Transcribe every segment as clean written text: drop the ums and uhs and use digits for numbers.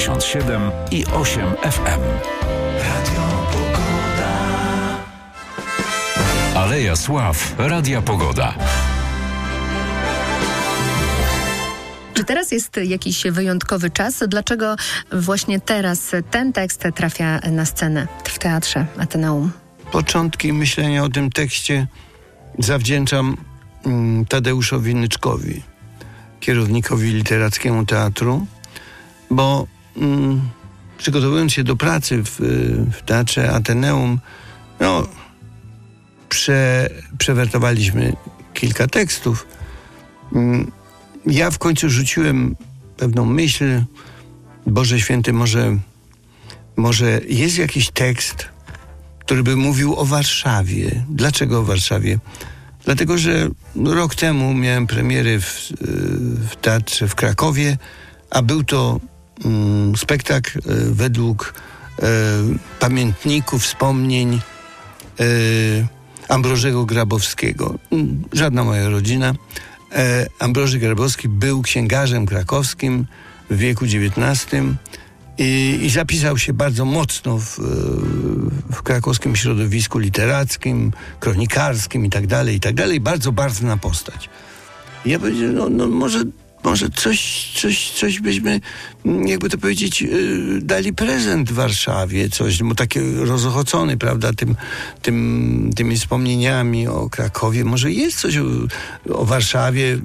97 i 8 FM. Radio Pogoda. Aleja Sław, Radia Pogoda. Czy teraz jest jakiś wyjątkowy czas? Dlaczego właśnie teraz ten tekst trafia na scenę w Teatrze Ateneum? Początki myślenia o tym tekście zawdzięczam Tadeuszowi Nyczkowi, kierownikowi literackiemu teatru, bo przygotowując się do pracy w Teatrze Ateneum, przewertowaliśmy kilka tekstów. Ja w końcu rzuciłem pewną myśl: Boże Święty, może jest jakiś tekst, który by mówił o Warszawie. Dlaczego o Warszawie? Dlatego, że rok temu miałem premierę w teatrze w Krakowie, a był to spektakl według pamiętników, wspomnień Ambrożego Grabowskiego. Żadna moja rodzina. Ambroży Grabowski był księgarzem krakowskim w wieku XIX i zapisał się bardzo mocno w krakowskim środowisku literackim, kronikarskim i tak dalej. Bardzo barwna postać. I ja powiedziałem, może coś byśmy, jakby to powiedzieć, dali prezent Warszawie, coś, bo taki rozochocony, prawda, tymi wspomnieniami o Krakowie. Może jest coś o Warszawie.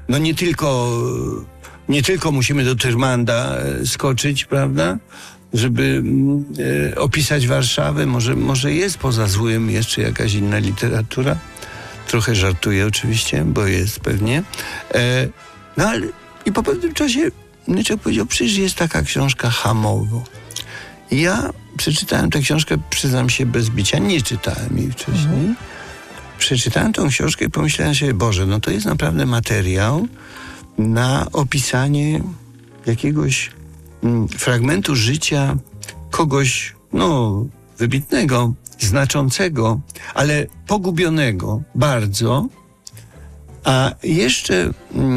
Nie tylko musimy do Tyrmanda skoczyć, prawda, żeby opisać Warszawę. Może jest poza złym jeszcze jakaś inna literatura. Trochę żartuję oczywiście, bo jest pewnie. Ale i po pewnym czasie Nyczek powiedział: przecież jest taka książka Hamowo. I ja przeczytałem tę książkę, przyznam się bez bicia, nie czytałem jej wcześniej. Przeczytałem tą książkę i pomyślałem sobie: Boże, to jest naprawdę materiał na opisanie jakiegoś fragmentu życia kogoś, wybitnego, znaczącego, ale pogubionego bardzo. A jeszcze,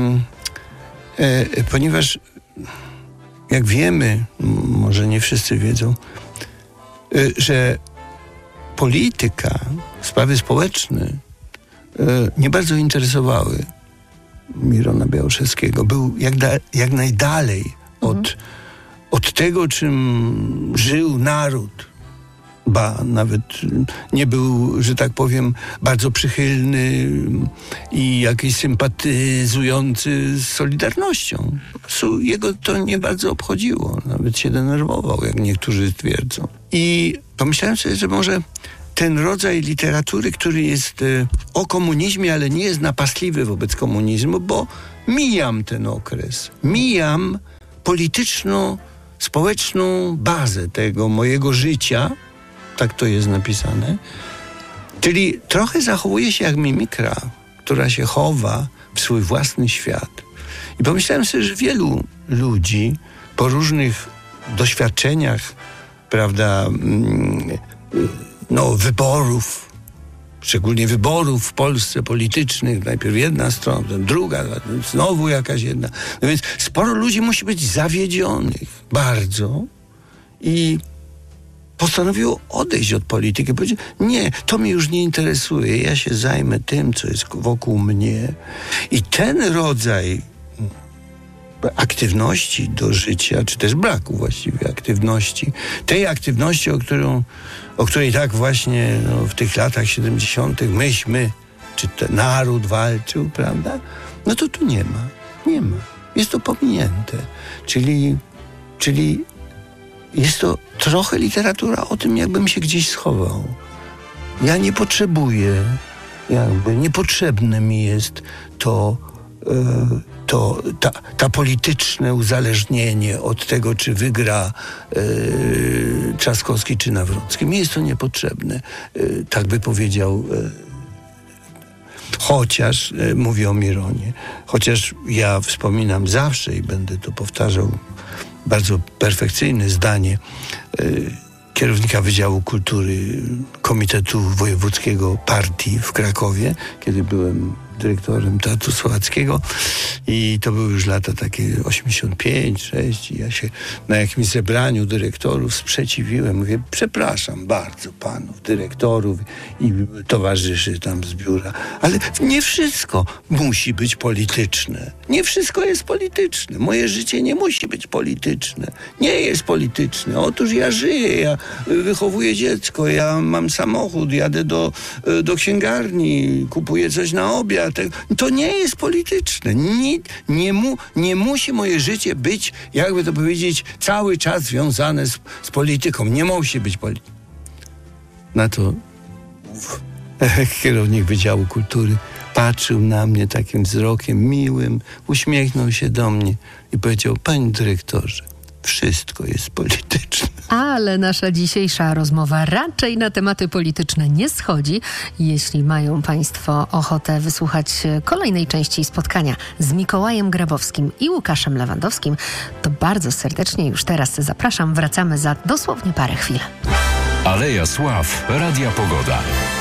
ponieważ jak wiemy, może nie wszyscy wiedzą, że polityka, sprawy społeczne nie bardzo interesowały Mirona Białoszewskiego. Był jak najdalej od tego, czym żył naród. Nawet nie był, że tak powiem, bardzo przychylny i jakiś sympatyzujący z Solidarnością. Jego to nie bardzo obchodziło. Nawet się denerwował, jak niektórzy twierdzą. I pomyślałem sobie, że może ten rodzaj literatury, który jest o komunizmie, ale nie jest napastliwy wobec komunizmu, bo mijam ten okres. Mijam polityczno-społeczną bazę tego mojego życia. Tak to jest napisane. Czyli trochę zachowuje się jak mimikra, która się chowa w swój własny świat. I pomyślałem sobie, że wielu ludzi po różnych doświadczeniach, prawda, wyborów, szczególnie wyborów w Polsce politycznych, najpierw jedna strona, potem druga, znowu jakaś jedna. Więc sporo ludzi musi być zawiedzionych bardzo i postanowiło odejść od polityki. Powiedział: nie, to mnie już nie interesuje, ja się zajmę tym, co jest wokół mnie. I ten rodzaj aktywności do życia, czy też braku właściwie aktywności, tej aktywności, o której tak właśnie w tych latach 70. myśmy, czy ten naród walczył, prawda? To tu nie ma. Jest to pominięte. Czyli jest to trochę literatura o tym, jakbym się gdzieś schował. Ja nie potrzebuję, niepotrzebne mi jest ta polityczne uzależnienie od tego, czy wygra Trzaskowski czy Nawrocki. Mi jest to niepotrzebne. Tak by powiedział, chociaż, mówię o Mironie, chociaż ja wspominam zawsze i będę to powtarzał, bardzo perfekcyjne zdanie kierownika Wydziału Kultury Komitetu Wojewódzkiego Partii w Krakowie, kiedy byłem dyrektorem Teatru Słowackiego i to były już lata takie 85, 6 i ja się na jakimś zebraniu dyrektorów sprzeciwiłem. Mówię, przepraszam bardzo panów dyrektorów i towarzyszy tam z biura, ale nie wszystko musi być polityczne. Nie wszystko jest polityczne. Moje życie nie musi być polityczne. Nie jest polityczne. Otóż ja żyję, ja wychowuję dziecko, ja mam samochód, jadę do księgarni, kupuję coś na obiad. To nie jest polityczne. Nie musi moje życie być, jakby to powiedzieć, cały czas związane z polityką. Nie musi być polityczne. Na to kierownik Wydziału Kultury patrzył na mnie takim wzrokiem miłym, uśmiechnął się do mnie i powiedział, panie dyrektorze, wszystko jest polityczne. Ale nasza dzisiejsza rozmowa raczej na tematy polityczne nie schodzi. Jeśli mają Państwo ochotę wysłuchać kolejnej części spotkania z Mikołajem Grabowskim i Łukaszem Lewandowskim, to bardzo serdecznie już teraz zapraszam. Wracamy za dosłownie parę chwil. Aleja Sław, Radia Pogoda.